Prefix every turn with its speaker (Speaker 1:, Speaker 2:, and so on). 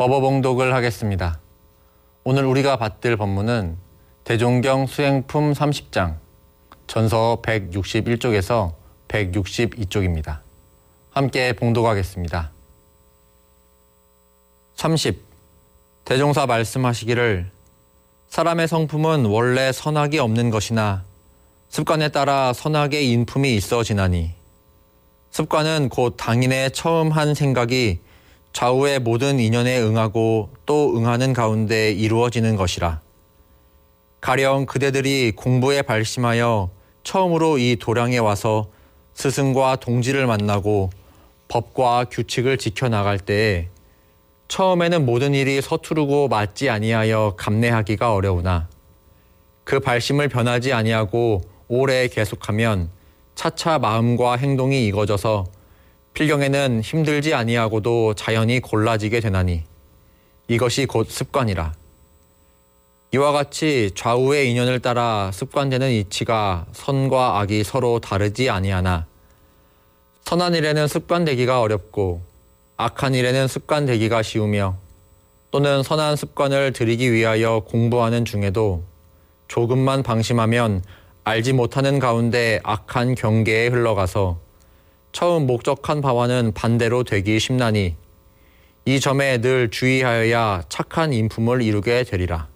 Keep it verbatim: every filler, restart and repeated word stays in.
Speaker 1: 법어봉독을 하겠습니다. 오늘 우리가 받들 법문은 대종경 수행품 삼십 장, 전서 백육십일 쪽에서 백육십이 쪽입니다. 함께 봉독하겠습니다. 삼십. 대종사 말씀하시기를 사람의 성품은 원래 선악이 없는 것이나 습관에 따라 선악의 인품이 있어지나니 습관은 곧 당인의 처음 한 생각이 좌우의 모든 인연에 응하고 또 응하는 가운데 이루어지는 것이라. 가령 그대들이 공부에 발심하여 처음으로 이 도량에 와서 스승과 동지를 만나고 법과 규칙을 지켜나갈 때에 처음에는 모든 일이 서투르고 맞지 아니하여 감내하기가 어려우나 그 발심을 변하지 아니하고 오래 계속하면 차차 마음과 행동이 익어져서 필경에는 힘들지 아니하고도 자연히 골라지게 되나니 이것이 곧 습관이라. 이와 같이 좌우의 인연을 따라 습관되는 이치가 선과 악이 서로 다르지 아니하나 선한 일에는 습관되기가 어렵고 악한 일에는 습관되기가 쉬우며 또는 선한 습관을 들이기 위하여 공부하는 중에도 조금만 방심하면 알지 못하는 가운데 악한 경계에 흘러가서 처음 목적한 바와는 반대로 되기 쉽나니 이 점에 늘 주의하여야 착한 인품을 이루게 되리라.